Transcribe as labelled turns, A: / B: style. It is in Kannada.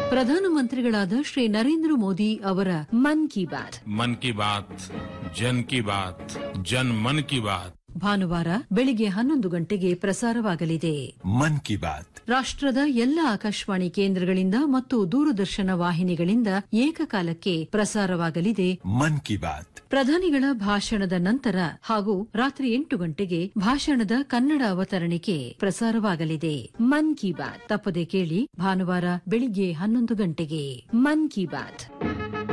A: ಪ್ರಧಾನಮಂತ್ರಿಗಳಾದ ಶ್ರೀ ನರೇಂದ್ರ ಮೋದಿ ಅವರ
B: ಮನ್ ಕಿ ಬಾತ್.
C: ಮನ್ ಕಿ ಬಾತ್ ಜನ್ ಕಿ ಬಾತ್ ಜನ್ ಮನ್ ಕಿ ಬಾತ್
A: ಭಾನುವಾರ ಬೆಳಿಗ್ಗೆ 11 ಗಂಟೆಗೆ ಪ್ರಸಾರವಾಗಲಿದೆ.
D: ಮನ್ ಕಿ ಬಾತ್
A: ರಾಷ್ಟ್ರದ ಎಲ್ಲ ಆಕಾಶವಾಣಿ ಕೇಂದ್ರಗಳಿಂದ ಮತ್ತು ದೂರದರ್ಶನ ವಾಹಿನಿಗಳಿಂದ ಏಕಕಾಲಕ್ಕೆ ಪ್ರಸಾರವಾಗಲಿದೆ.
D: ಮನ್ ಕಿ ಬಾತ್
A: ಪ್ರಧಾನಿಗಳ ಭಾಷಣದ ನಂತರ ಹಾಗೂ ರಾತ್ರಿ 8 ಗಂಟೆಗೆ ಭಾಷಣದ ಕನ್ನಡ ಅವತರಣಿಕೆ ಪ್ರಸಾರವಾಗಲಿದೆ.
B: ಮನ್ ಕಿ ಬಾತ್
A: ತಪ್ಪದೆ ಕೇಳಿ ಭಾನುವಾರ ಬೆಳಿಗ್ಗೆ 11 ಗಂಟೆಗೆ
B: ಮನ್ ಕಿ ಬಾತ್.